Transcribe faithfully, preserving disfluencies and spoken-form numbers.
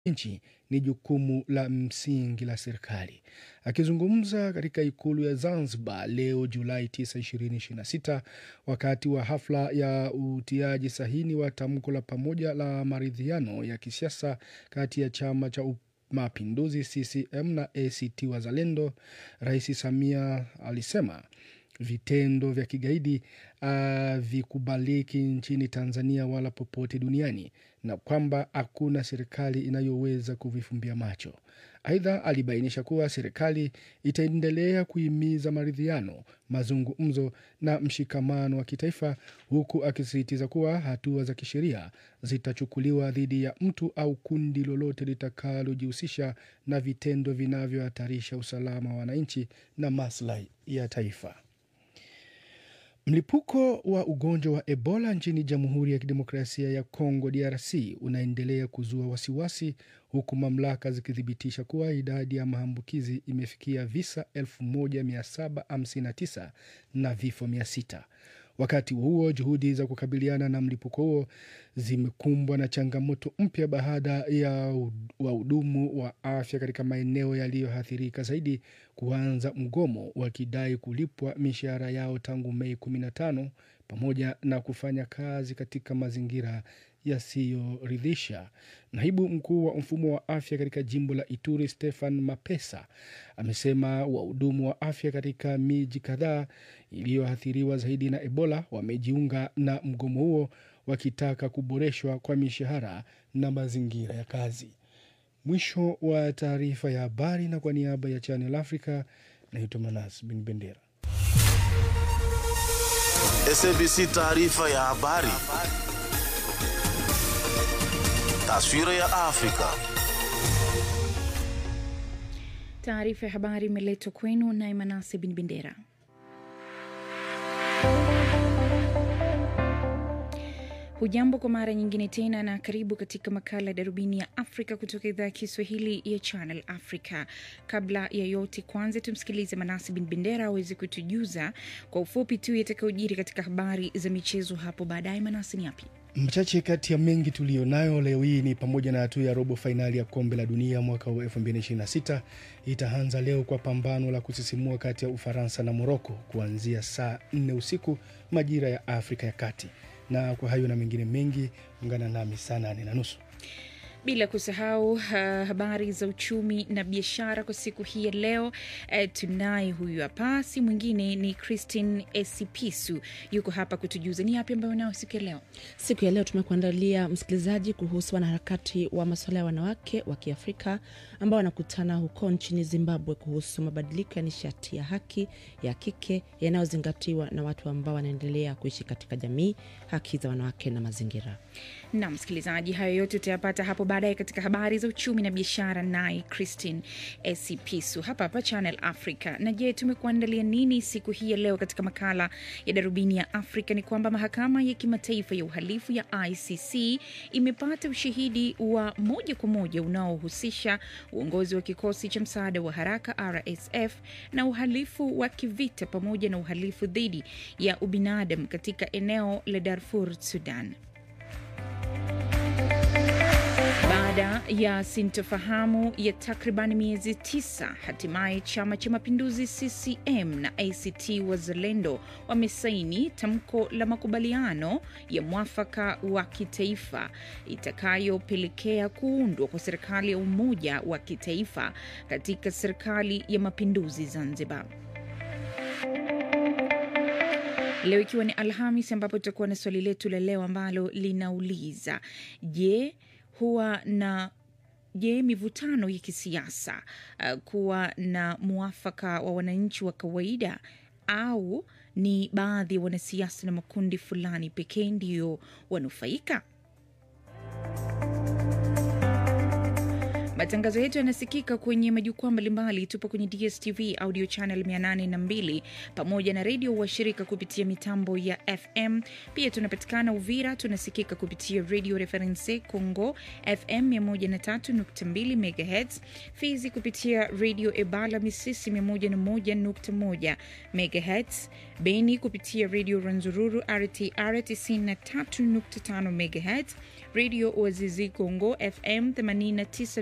nchi ni jukumu la msingi la serikali. Akizungumza katika ikulu ya Zanzibar leo Julai tisa, ishirini ishirini na sita wakati wa hafla ya utiaji sahini wa tamko la pamoja la maridhiano ya kisiasa kati ya chama cha Mapinduzi C C M na A C T Wazalendo, Rais Samia alisema vitendo vya kigaidi havikubaliki uh, nchini Tanzania wala popote duniani na kwamba hakuna serikali inayoweza kuvifumbia macho. Aidha, alibainisha kuwa serikali itaendelea kuhimiza maridhiano, mazungumzo na mshikamano wa kitaifa, huku akisisitiza kuwa hatua za kisheria zitachukuliwa dhidi ya mtu au kundi lolote litakalojihusisha na vitendo vinavyohatarisha usalama wa wananchi na maslahi ya taifa. Mlipuko wa ugonjwa wa Ebola nchini Jamhuri ya Kidemokrasia ya Kongo D R C unaendelea kuzua wasiwasi, huku mamlaka zikithibitisha kuwa idadi ya maambukizi imefikia visa elfu moja mia saba hamsini na tisa na vifo mia sita. Wakati huo, juhudi za kukabiliana na mlipuko huo zimekumbwa na changamoto mpya baada ya wahudumu wa afya katika maeneo yaliyoathirika zaidi kuanza mgomo wakidai kulipwa mishahara yao tangu Mei kumi na tano, pamoja na kufanya kazi katika mazingira yasiyoridhisha. Naibu mkuu wa mfumo wa afya katika jimbo la Ituri, Stefan Mapesa, amesema wahudumu wa afya katika miji kadhaa iliyoathiriwa zaidi na Ebola wamejiunga na mgomo huo wakitaka kuboreshwa kwa mishahara na mazingira ya kazi. Mwisho wa taarifa ya habari, na kwa niaba ya Channel Africa naitwa Manas bin Bendera. S A B C taarifa ya habari. Taswira ya Afrika. Taarifa ya habari imeletwa kwenu na Manas bin Bendera. Hujambo kwa mara nyingine tena na karibu katika makala ya Darubini ya Afrika kutoka idhaa ya Kiswahili ya Channel Africa. Kabla ya yote, kwanza tumsikilize Manas bin Bendera aweze kutujuza kwa ufupi tu yatakayojiri katika habari za michezo hapo baadaye. Manas, ni yapi? Mchache kati ya mengi tulionayo leo hii ni pamoja na hatua ya robo finali ya kombe la dunia mwaka wa elfu mbili ishirini na sita itaanza leo kwa pambano la kusisimua kati ya Ufaransa na Morocco kuanzia saa nne usiku majira ya Afrika ya Kati. Na kwa hayo na mengine mengi, ungana nami saa nane na nusu. Bila kusahau uh, habari za uchumi na biashara kwa siku hii ya leo. Uh, tunaye huyu hapa, si mwingine ni Christine Esipisu. Yuko hapa kutujuza ni yapi ambayo nao siku ya leo. Siku ya leo tumekuandalia msikilizaji kuhusu wanaharakati wa masuala ya wanawake wa Kiafrika ambao wanakutana huko nchini Zimbabwe kuhusu mabadiliko ya nishati ya haki ya kike yanayozingatiwa na watu ambao wanaendelea kuishi katika jamii, haki za wanawake na mazingira. Na msikilizaji, hayo yote utayapata hapo baadaye katika habari za uchumi na biashara naye Christine Esipisu hapa hapa Channel Africa. Na je, tumekuandalia nini siku hii ya leo katika makala ya Darubini ya Afrika? Ni kwamba mahakama ya kimataifa ya uhalifu ya I C C imepata ushahidi wa moja kwa moja unaohusisha uongozi wa kikosi cha msaada wa haraka R S F na uhalifu wa kivita pamoja na uhalifu dhidi ya ubinadamu katika eneo la Darfur, Sudan. Baada ya sintofahamu ya takriban miezi tisa, hatimaye chama cha Mapinduzi C C M na A C T Wazalendo wamesaini tamko la makubaliano ya mwafaka wa kitaifa itakayopelekea kuundwa kwa serikali ya umoja wa kitaifa katika serikali ya Mapinduzi Zanzibar. Leo ikiwa ni Alhamis, ambapo tutakuwa na swali letu la leo ambalo linauliza, je, huwa na je mivutano ya kisiasa uh, kuwa na muafaka wa wananchi wa kawaida, au ni baadhi ya wanasiasa na makundi fulani pekee ndio wanufaika? Matangazo yetu yanasikika kwenye majukwaa mbalimbali. Tupo kwenye D S T V audio channel mia nane na mbili pamoja na radio washirika kupitia mitambo ya F M. Pia tunapatikana Uvira, tunasikika kupitia Radio Reference Congo F M mia moja na tatu nukta mbili megahertz, Fizi kupitia Radio Ebala Misisi mia moja na moja nukta moja megahertz, Beni kupitia Radio Ranzururu R T R tisini na tatu nukta tano megahertz, Radio Oazizi Congo F M themanini na tisa